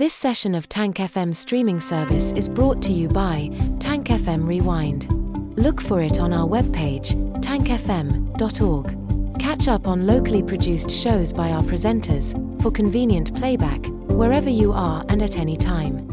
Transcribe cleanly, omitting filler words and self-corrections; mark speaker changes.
Speaker 1: This session of Tank FM streaming service is brought to you by Tank FM Rewind. Look for it on our webpage, tankfm.org. Catch up on locally produced shows by our presenters, for convenient playback, wherever you are and at any time.